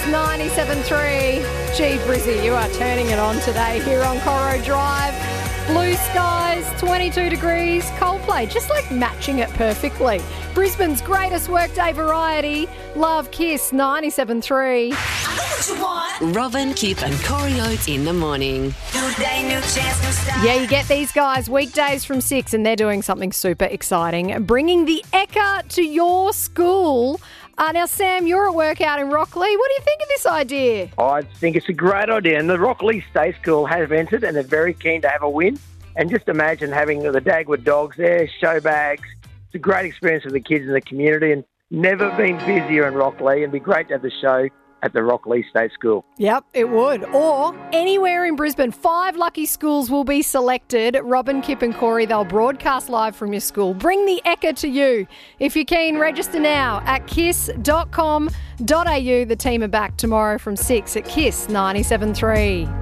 97.3. Gee, Brizzy, you are turning it on today here on Coro Drive. Blue skies, 22 degrees, Coldplay, just like matching it perfectly. Brisbane's greatest workday variety, Love Kiss, 97.3. Robin, Kip and Corey Oates in the morning. Yeah, you get these guys weekdays from 6 and they're doing something super exciting, bringing the Ekka to your school. Now, Sam, you're at work out in Rockley. What do you think of this idea? I think it's a great idea. And the Rockley State School has entered and they're very keen to have a win. And just imagine having the Dagwood dogs there, show bags. It's a great experience for the kids in the community and never been busier in Rockley. It'd be great to have the show at the Rockley State School. Yep, it would. Or anywhere in Brisbane. 5 lucky schools will be selected. Robin, Kip and Corey, they'll broadcast live from your school. Bring the Ekka to you. If you're keen, register now at kiss.com.au. The team are back tomorrow from 6 at Kiss 97.3.